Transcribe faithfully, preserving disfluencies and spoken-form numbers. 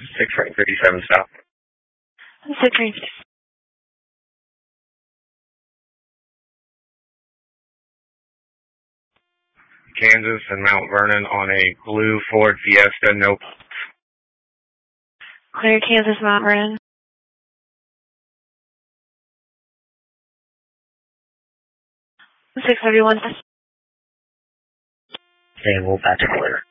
six range fifty-seven stop. six range. Kansas and Mount Vernon on a blue Ford Fiesta, no. Clear Kansas, Mount Vernon. six thirty-one. Okay, we'll patch clear.